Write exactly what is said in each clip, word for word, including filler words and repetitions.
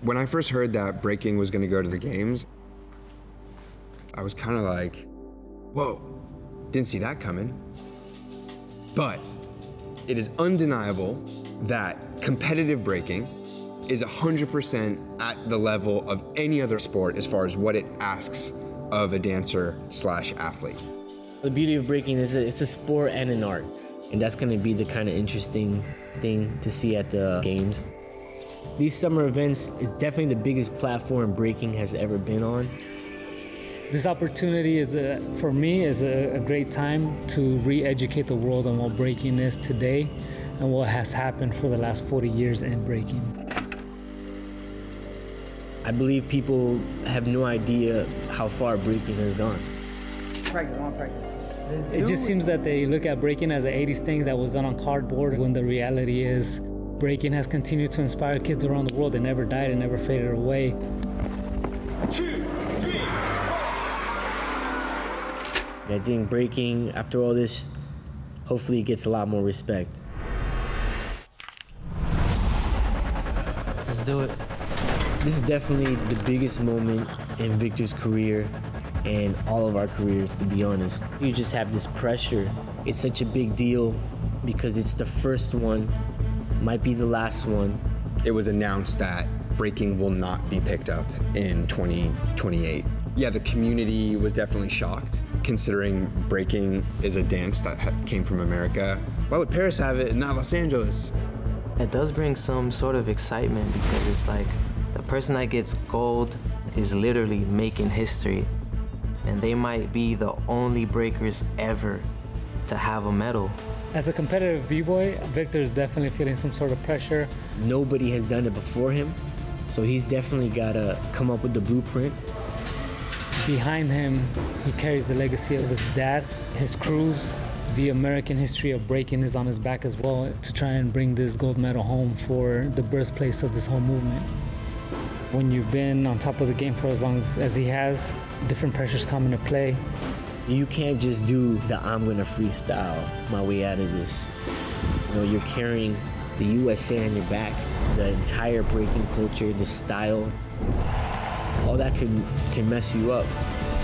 When I first heard that breaking was gonna go to the games, I was kind of like, whoa, didn't see that coming. But it is undeniable that competitive breaking is one hundred percent at the level of any other sport as far as what it asks of a dancer slash athlete. The beauty of breaking is that it's a sport and an art. And that's gonna be the kind of interesting thing to see at the games. These summer events is definitely the biggest platform breaking has ever been on. This opportunity is, a, for me, is a, a great time to re-educate the world on what breaking is today and what has happened for the last forty years in breaking. I believe people have no idea how far breaking has gone. Practice, on practice. It just seems that they look at breaking as an eighties thing that was done on cardboard, when the reality is breaking has continued to inspire kids around the world. It never died, it never faded away. Two, three, four. I think breaking, after all this, hopefully it gets a lot more respect. Let's do it. This is definitely the biggest moment in Victor's career and all of our careers, to be honest. You just have this pressure. It's such a big deal because it's the first one, might be the last one. It was announced that breaking will not be picked up in twenty twenty-eight. Yeah, the community was definitely shocked, considering breaking is a dance that ha- came from America. Why would Paris have it and not Los Angeles? It does bring some sort of excitement because it's like the person that gets gold is literally making history. And they might be the only breakers ever to have a medal. As a competitive b-boy, Victor's definitely feeling some sort of pressure. Nobody has done it before him, so he's definitely gotta come up with the blueprint. Behind him, he carries the legacy of his dad, his crews. The American history of breaking is on his back as well, to try and bring this gold medal home for the birthplace of this whole movement. When you've been on top of the game for as long as, as he has, different pressures come into play. You can't just do the I'm gonna freestyle my way out of this. You know, you're carrying the U S A on your back, the entire breaking culture, the style, all that can, can mess you up.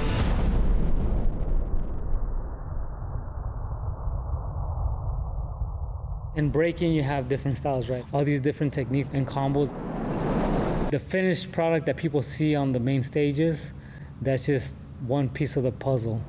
In breaking, you have different styles, right? All these different techniques and combos. The finished product that people see on the main stages, that's just one piece of the puzzle.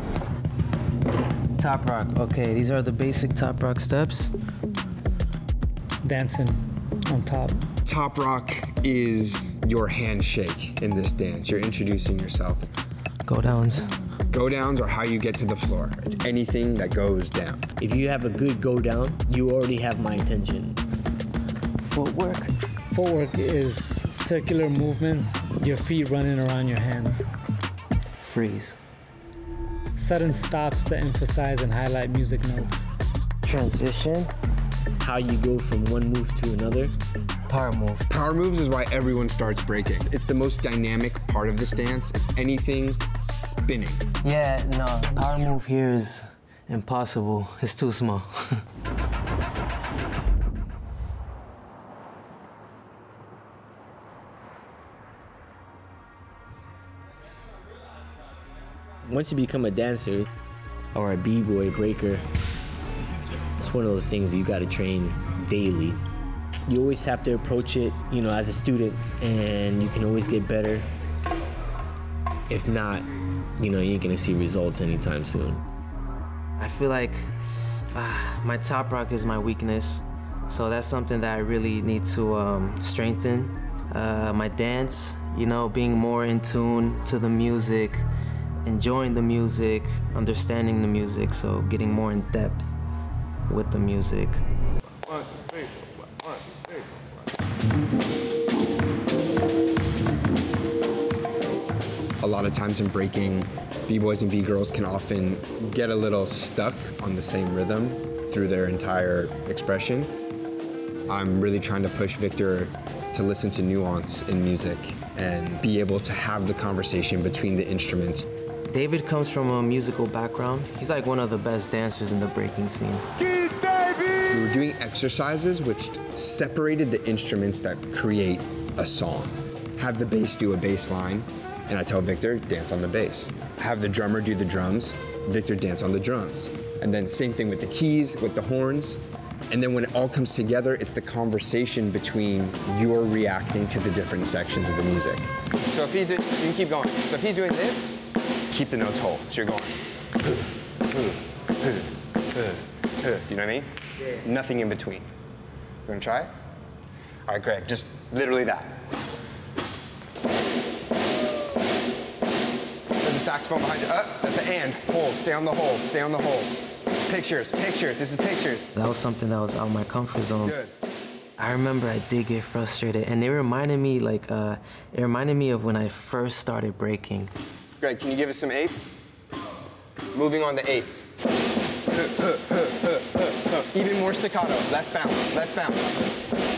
Top rock, okay, these are the basic top rock steps. Dancing on top. Top rock is your handshake in this dance. You're introducing yourself. Go downs. Go downs are how you get to the floor. It's anything that goes down. If you have a good go down, you already have my attention. Footwork. Footwork is circular movements, your feet running around your hands. Freeze. Sudden stops to emphasize and highlight music notes. Transition. How you go from one move to another. Power move. Power moves is why everyone starts breaking. It's the most dynamic part of this dance. It's anything spinning. Yeah, no, power move here is impossible. It's too small. Once you become a dancer or a b-boy breaker, it's one of those things that you gotta train daily. You always have to approach it, you know, as a student, and you can always get better. If not, you know, you ain't gonna see results anytime soon. I feel like uh, my top rock is my weakness, so that's something that I really need to um, strengthen. Uh, my dance, you know, being more in tune to the music, enjoying the music, understanding the music, so getting more in depth with the music. One, two, three, four, one, two, three, four. A lot of times in breaking, b-boys and b-girls can often get a little stuck on the same rhythm through their entire expression. I'm really trying to push Victor to listen to nuance in music and be able to have the conversation between the instruments. David comes from a musical background. He's like one of the best dancers in the breaking scene. We were doing exercises which separated the instruments that create a song. Have the bass do a bass line, and I tell Victor, dance on the bass. Have the drummer do the drums, Victor dance on the drums. And then same thing with the keys, with the horns. And then when it all comes together, it's the conversation between your reacting to the different sections of the music. So if he's, you can keep going. So if he's doing this, keep the notes whole. So you're going. Do you know what I mean? Yeah. Nothing in between. You wanna try it? All right, Greg, just literally that. There's a saxophone behind you. Up, uh, that's the and, hold, stay on the hold, stay on the hold. Pictures, pictures, this is pictures. That was something that was out of my comfort zone. Good. I remember I did get frustrated, and it reminded me, like, uh, it reminded me of when I first started breaking. Greg, can you give us some eights? Moving on to eights. Even more staccato, less bounce, less bounce.